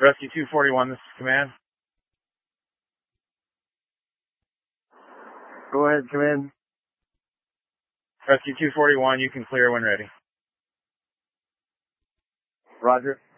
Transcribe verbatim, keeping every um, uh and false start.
Rescue two forty-one, this is command. Go ahead, command. Rescue two forty-one, you can clear when ready. Roger.